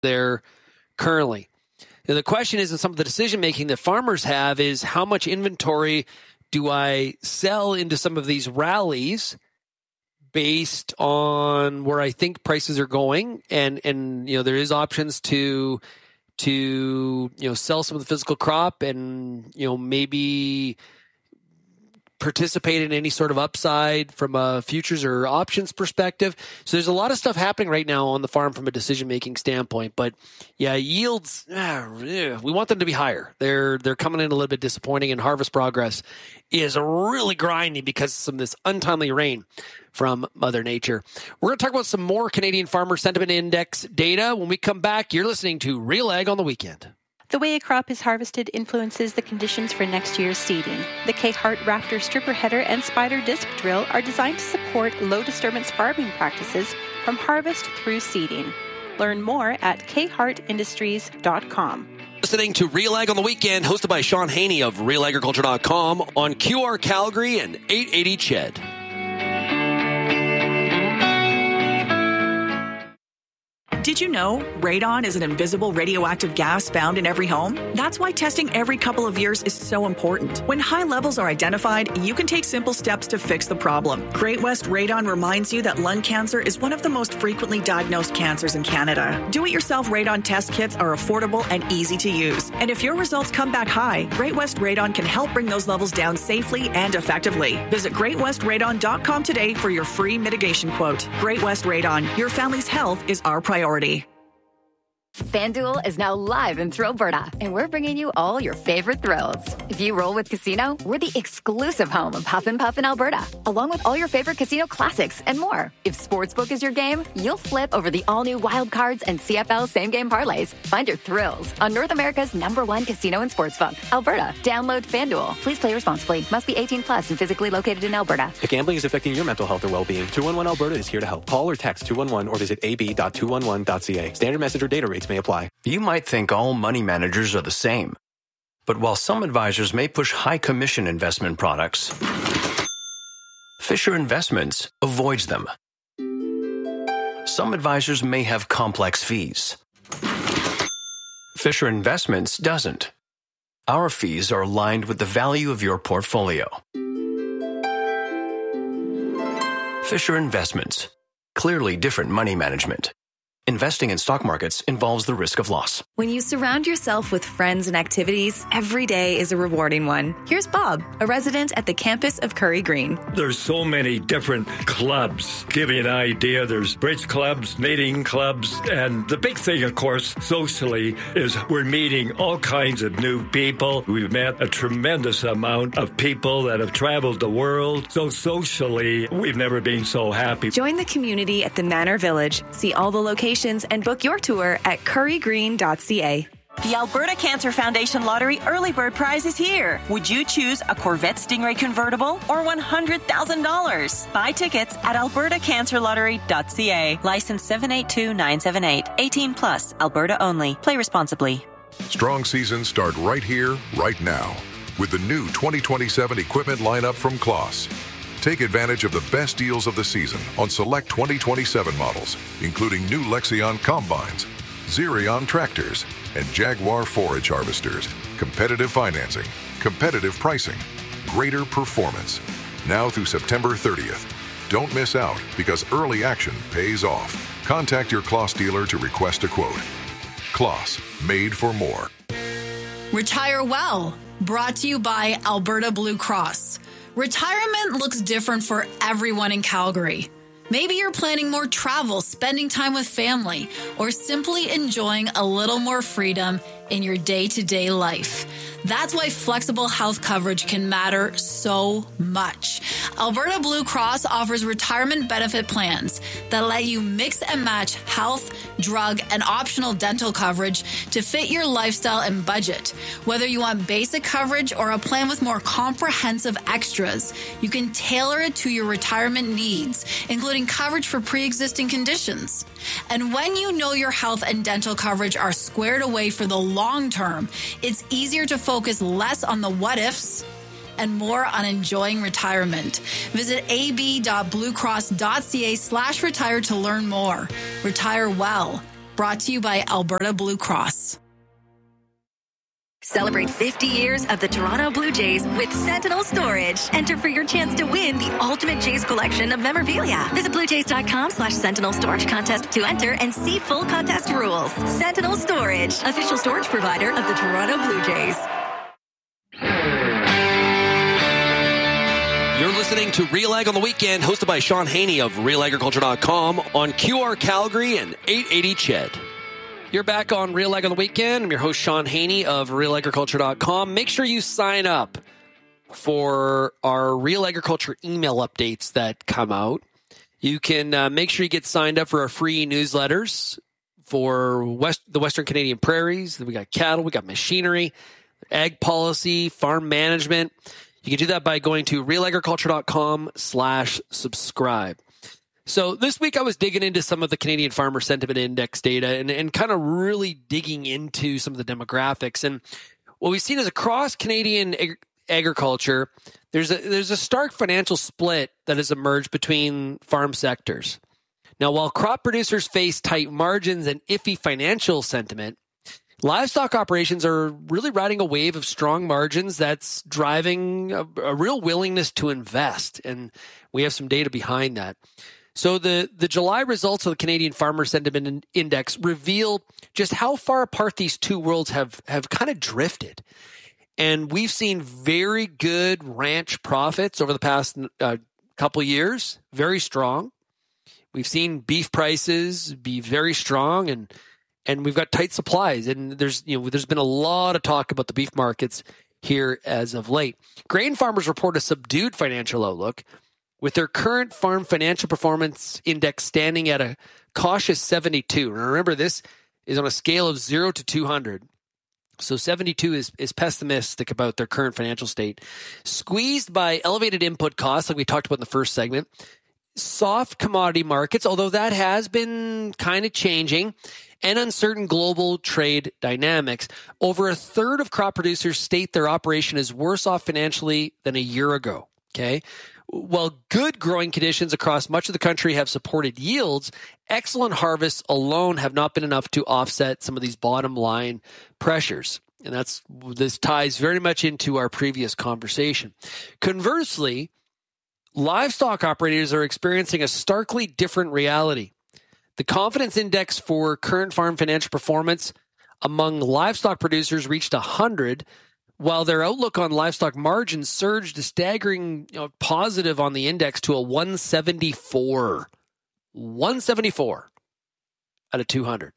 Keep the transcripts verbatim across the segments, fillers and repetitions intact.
there currently. And the question is, and some of the decision-making that farmers have is, how much inventory do I sell into some of these rallies based on where I think prices are going? And, and you know, there is options to, to you know, sell some of the physical crop and, you know, maybe participate in any sort of upside from a futures or options perspective. So there's a lot of stuff happening right now on the farm from a decision-making standpoint. But yeah, yields, ah, we want them to be higher. They're they're coming in a little bit disappointing, and harvest progress is really grinding because of some of this untimely rain from Mother Nature. We're going to talk about some more Canadian Farmer Sentiment Index data. When we come back, you're listening to Real Ag on the Weekend. The way a crop is harvested influences the conditions for next year's seeding. The K-Hart Raptor Stripper Header and Spider Disc Drill are designed to support low-disturbance farming practices from harvest through seeding. Learn more at k hart industries dot com. Listening to Real Ag on the Weekend, hosted by Sean Haney of real agriculture dot com on Q R Calgary and eight eighty C H E D. Did you know radon is an invisible radioactive gas found in every home? That's why testing every couple of years is so important. When high levels are identified, you can take simple steps to fix the problem. Great West Radon reminds you that lung cancer is one of the most frequently diagnosed cancers in Canada. Do-it-yourself radon test kits are affordable and easy to use. And if your results come back high, Great West Radon can help bring those levels down safely and effectively. Visit great west radon dot com today for your free mitigation quote. Great West Radon, your family's health is our priority. FanDuel is now live in Thrillberta, and we're bringing you all your favorite thrills. If you roll with Casino, we're the exclusive home of Huff and Puff in Alberta, along with all your favorite casino classics and more. If Sportsbook is your game, you'll flip over the all-new Wild Cards and C F L same-game parlays. Find your thrills on North America's number one casino and sportsbook, Alberta. Download FanDuel. Please play responsibly. Must be eighteen plus and physically located in Alberta. If gambling is affecting your mental health or well-being, two one one Alberta is here to help. Call or text two one one or visit a b dot two one one dot c a. Standard message or data rates may apply. You might think all money managers are the same. But while some advisors may push high commission investment products, Fisher Investments avoids them. Some advisors may have complex fees. Fisher Investments doesn't. Our fees are aligned with the value of your portfolio. Fisher Investments. Clearly different money management. Investing in stock markets involves the risk of loss. When you surround yourself with friends and activities, every day is a rewarding one. Here's Bob, a resident at the campus of Curry Green. There's so many different clubs. Give you an idea, there's bridge clubs, knitting clubs, and the big thing, of course, socially, is we're meeting all kinds of new people. We've met a tremendous amount of people that have traveled the world. So socially, we've never been so happy. Join the community at the Manor Village. See all the locations and book your tour at curry green dot c a. The Alberta Cancer Foundation Lottery Early Bird Prize is here. Would you choose a Corvette Stingray convertible or one hundred thousand dollars? Buy tickets at alberta cancer lottery dot c a. License seven eight two nine seven eight. eighteen plus. Alberta only. Play responsibly. Strong seasons start right here, right now, with the new twenty twenty-seven equipment lineup from Claas. Take advantage of the best deals of the season on select twenty twenty-seven models, including new Lexion combines, Xerion tractors, and Jaguar forage harvesters. Competitive financing, competitive pricing, greater performance. Now through September thirtieth. Don't miss out because early action pays off. Contact your Claas dealer to request a quote. Claas, made for more. Retire well. Brought to you by Alberta Blue Cross. Retirement looks different for everyone in Calgary. Maybe you're planning more travel, spending time with family, or simply enjoying a little more freedom in your day-to-day life. That's why flexible health coverage can matter so much. Alberta Blue Cross offers retirement benefit plans that let you mix and match health, drug, and optional dental coverage to fit your lifestyle and budget. Whether you want basic coverage or a plan with more comprehensive extras, you can tailor it to your retirement needs, including coverage for pre-existing conditions. And when you know your health and dental coverage are squared away for the long term, it's easier to focus less on the what-ifs and more on enjoying retirement. Visit ab.bluecross.ca slash retire to learn more. Retire well. Brought to you by Alberta Blue Cross. Celebrate fifty years of the Toronto Blue Jays with Sentinel Storage. Enter for your chance to win the ultimate Jays collection of memorabilia. Visit bluejays.com slash Sentinel Storage Contest to enter and see full contest rules. Sentinel Storage, official storage provider of the Toronto Blue Jays. You're listening to Real Ag on the Weekend, hosted by Sean Haney of real agriculture dot com on Q R Calgary and eight eighty C H E D. You're back on Real Ag on the Weekend. I'm your host, Sean Haney of real agriculture dot com. Make sure you sign up for our Real Agriculture email updates that come out. You can uh, make sure you get signed up for our free newsletters for West, the Western Canadian prairies. We got cattle, we got machinery, ag policy, farm management. You can do that by going to real agriculture dot com slash subscribe. So this week I was digging into some of the Canadian Farmer Sentiment Index data and, and kind of really digging into some of the demographics. And what we've seen is across Canadian ag- agriculture, there's a, there's a stark financial split that has emerged between farm sectors. Now, while crop producers face tight margins and iffy financial sentiment, livestock operations are really riding a wave of strong margins that's driving a, a real willingness to invest. And we have some data behind that. So the, the July results of the Canadian Farmer Sentiment Index revealed just how far apart these two worlds have, have kind of drifted. And we've seen very good ranch profits over the past uh, couple years, very strong. We've seen beef prices be very strong, and And we've got tight supplies, and there's you know there's been a lot of talk about the beef markets here as of late. Grain farmers report a subdued financial outlook, with their current farm financial performance index standing at a cautious seventy-two. And remember, this is on a scale of zero to two hundred. So seventy-two is, is pessimistic about their current financial state. Squeezed by elevated input costs, like we talked about in the first segment, soft commodity markets, although that has been kind of changing, and uncertain global trade dynamics. Over a third of crop producers state their operation is worse off financially than a year ago. Okay. While good growing conditions across much of the country have supported yields, excellent harvests alone have not been enough to offset some of these bottom line pressures. And that's, this ties very much into our previous conversation. Conversely, livestock operators are experiencing a starkly different reality. The confidence index for current farm financial performance among livestock producers reached one hundred, while their outlook on livestock margins surged a staggering you know, positive on the index to a one seventy-four. one seventy-four out of two hundred.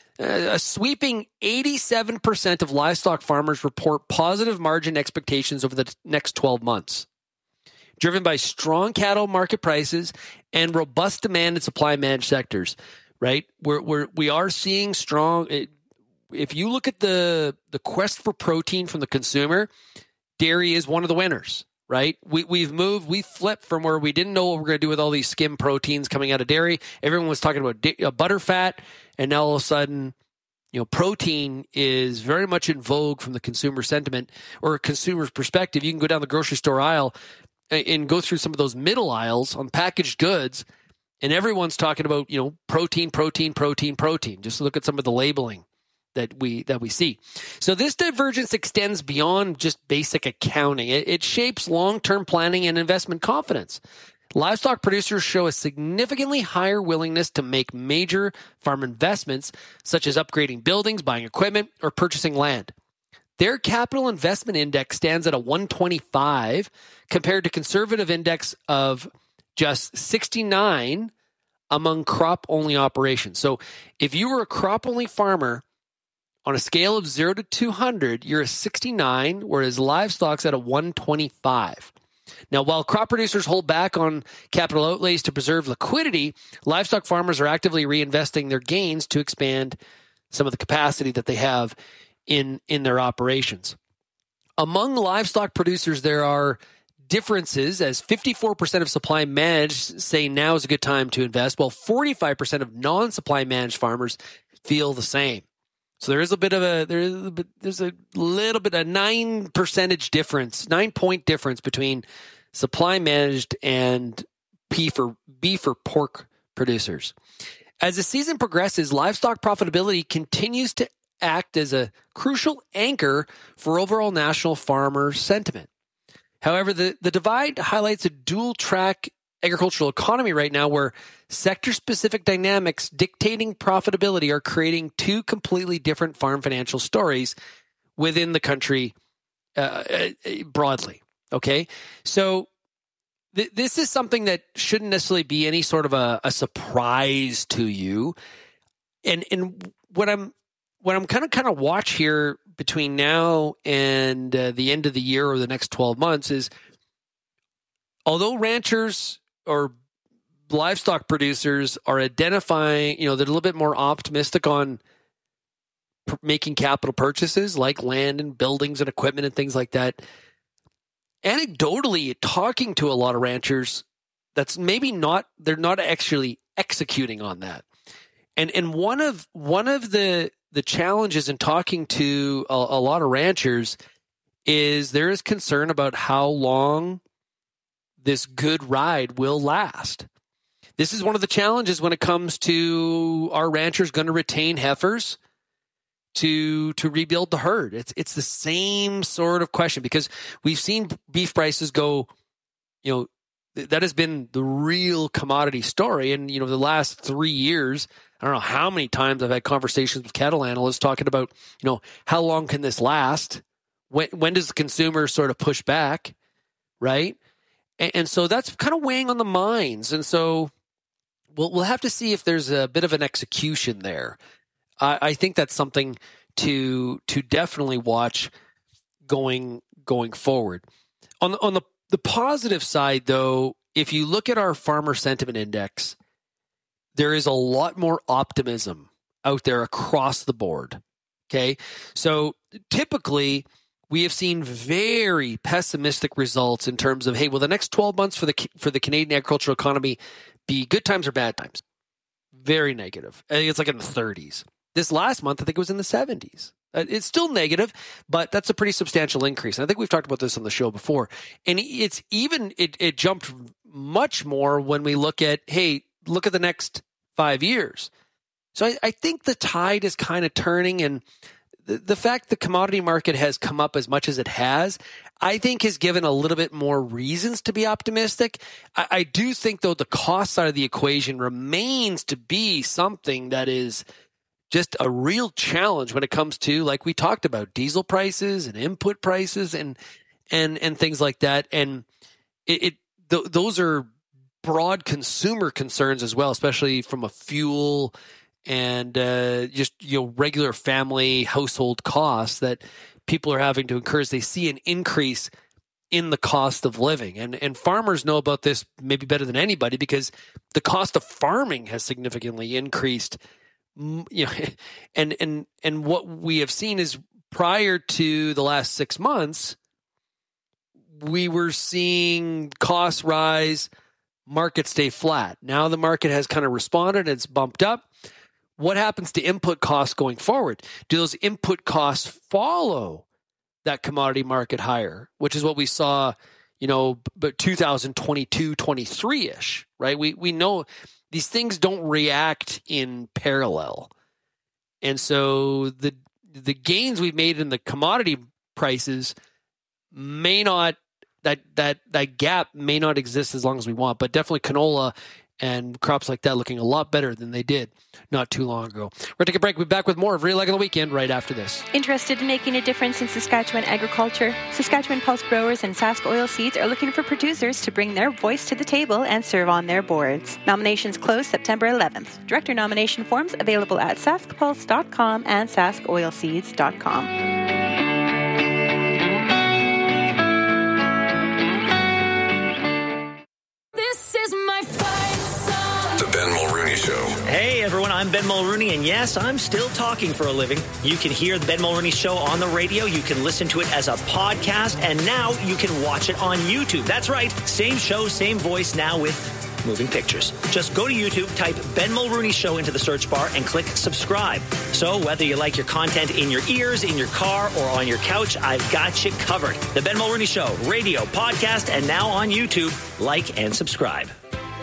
A sweeping eighty-seven percent of livestock farmers report positive margin expectations over the next twelve months, driven by strong cattle market prices and robust demand in supply managed sectors, right? We're, we're, we are seeing strong. It, if you look at the, the quest for protein from the consumer, dairy is one of the winners, right? We, we've moved, we flipped from where we didn't know what we're going to do with all these skim proteins coming out of dairy. Everyone was talking about da- uh, butter fat, and now all of a sudden, you know, protein is very much in vogue from the consumer sentiment or a consumer's perspective. You can go down the grocery store aisle and go through some of those middle aisles on packaged goods, and everyone's talking about, you know, protein, protein, protein, protein. Just look at some of the labeling that we that we see. So this divergence extends beyond just basic accounting. It, it shapes long-term planning and investment confidence. Livestock producers show a significantly higher willingness to make major farm investments, such as upgrading buildings, buying equipment, or purchasing land. Their capital investment index stands at a one twenty-five compared to conservative index of just sixty-nine among crop-only operations. So if you were a crop-only farmer, on a scale of zero to two hundred, you're a sixty-nine, whereas livestock's at a one twenty-five. Now, while crop producers hold back on capital outlays to preserve liquidity, livestock farmers are actively reinvesting their gains to expand some of the capacity that they have in, in their operations. Among livestock producers, there are differences, as fifty-four percent of supply managed say now is a good time to invest, while forty-five percent of non-supply managed farmers feel the same. So there is a bit of a there is a bit, there's a little bit a nine percentage difference, nine point difference between supply managed and beef or beef or pork producers. As the season progresses, livestock profitability continues to act as a crucial anchor for overall national farmer sentiment. However, the, the divide highlights a dual-track agricultural economy right now where sector-specific dynamics dictating profitability are creating two completely different farm financial stories within the country uh, broadly. Okay? So th- this is something that shouldn't necessarily be any sort of a, a surprise to you. And and what I'm what I'm kind of kind of watch here between now and uh, the end of the year or the next twelve months is, although ranchers or livestock producers are identifying, you know, they're a little bit more optimistic on p- making capital purchases like land and buildings and equipment and things like that. Anecdotally, talking to a lot of ranchers, that's maybe not, they're not actually executing on that. And and one of one of the the challenges in talking to a, a lot of ranchers is there is concern about how long this good ride will last. This is one of the challenges when it comes to our ranchers going to retain heifers to to rebuild the herd. It's it's the same sort of question because we've seen beef prices go, you know, th- that has been the real commodity story. And, you know, the last three years, I don't know how many times I've had conversations with cattle analysts talking about, you know, how long can this last? When when does the consumer sort of push back, right? And, and so that's kind of weighing on the minds. And so we'll we'll have to see if there's a bit of an execution there. I, I think that's something to to definitely watch going going forward. On the, on the the positive side, though, if you look at our farmer sentiment index, there is a lot more optimism out there across the board. Okay, so typically we have seen very pessimistic results in terms of, hey, will the next twelve months for the for the Canadian agricultural economy be good times or bad times? Very negative. I think it's like in the thirties. This last month, I think it was in the seventies. It's still negative, but that's a pretty substantial increase. And I think we've talked about this on the show before. And it's even, it, it jumped much more when we look at, hey, look at the next five years. So I, I think the tide is kind of turning, and the, the fact the commodity market has come up as much as it has, I think has given a little bit more reasons to be optimistic. I, I do think, though, the cost side of the equation remains to be something that is just a real challenge when it comes to, like we talked about, diesel prices and input prices and and and things like that. And it, it th- those are broad consumer concerns as well, especially from a fuel and uh, just, you know, regular family household costs that people are having to incur as they see an increase in the cost of living. And and farmers know about this maybe better than anybody because the cost of farming has significantly increased. You know, and and and what we have seen is prior to the last six months, we were seeing costs rise, market stay flat. Now the market has kind of responded; it's bumped up. What happens to input costs going forward? Do those input costs follow that commodity market higher, which is what we saw, you know, but two thousand twenty-two, twenty-three ish, right? We we know these things don't react in parallel. And so the the gains we've made in the commodity prices may not, that that that gap may not exist as long as we want, but definitely canola and crops like that looking a lot better than they did not too long ago. We're going to take a break. We'll be back with more of Real Ag on the Weekend right after this. Interested in making a difference in Saskatchewan agriculture? Saskatchewan Pulse Growers and Sask Oilseeds are looking for producers to bring their voice to the table and serve on their boards. Nominations close September eleventh. Director nomination forms available at sask pulse dot com and sask oilseeds dot com. Ben Mulrooney Show. Hey everyone, I'm Ben Mulrooney, and yes, I'm still talking for a living. You can hear the Ben Mulrooney Show on the radio, you can listen to it as a podcast, and now you can watch it on YouTube. That's right, same show, same voice, now with moving pictures. Just go to YouTube, type Ben Mulrooney Show into the search bar, and click subscribe. So whether you like your content in your ears, in your car, or on your couch, I've got you covered. The Ben Mulrooney Show, radio, podcast, and now on YouTube. Like and subscribe.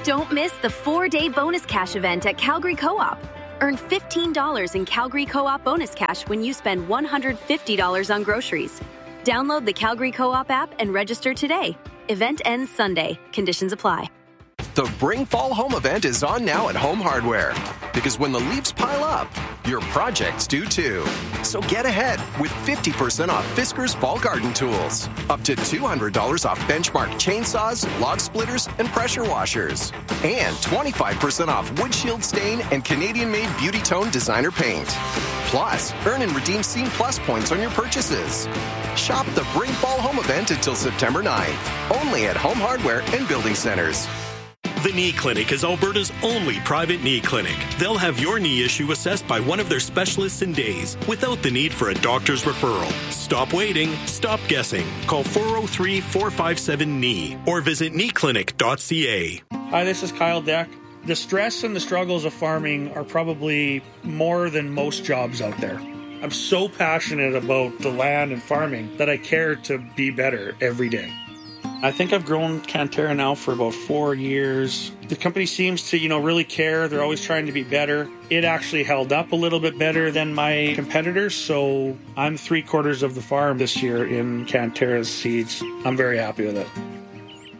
Don't miss the four-day bonus cash event at Calgary Co-op. Earn fifteen dollars in Calgary Co-op bonus cash when you spend one hundred fifty dollars on groceries. Download the Calgary Co-op app and register today. Event ends Sunday. Conditions apply. The Bring Fall Home event is on now at Home Hardware. Because when the leaves pile up, your projects do too. So get ahead with fifty percent off Fiskars Fall Garden Tools. Up to two hundred dollars off Benchmark chainsaws, log splitters, and pressure washers. And twenty-five percent off Wood Shield Stain and Canadian-made Beauty Tone designer paint. Plus, earn and redeem Scene Plus points on your purchases. Shop the Bring Fall Home event until September ninth. Only at Home Hardware and Building Centers. The Knee Clinic is Alberta's only private knee clinic. They'll have your knee issue assessed by one of their specialists in days, without the need for a doctor's referral. Stop waiting. Stop guessing. Call four oh three, four five seven, K N E E or visit knee clinic dot c a. Hi, this is Kyle Deck. The stress and the struggles of farming are probably more than most jobs out there. I'm so passionate about the land and farming that I care to be better every day. I think I've grown Cantera now for about four years. The company seems to, you know, really care. They're always trying to be better. It actually held up a little bit better than my competitors, so I'm three quarters of the farm this year in Cantera's seeds. I'm very happy with it.